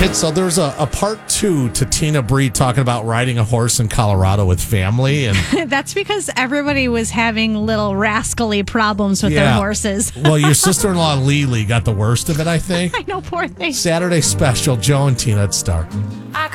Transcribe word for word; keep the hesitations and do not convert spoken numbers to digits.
hit. So there's a, a part two to Tina Bree talking about riding a horse in Colorado with family. And that's because everybody was having little rascally problems with yeah. their horses. Well, your sister-in-law, Lily, got the worst of it, I think. I know, poor thing. Saturday special, Joe and Tina at Star.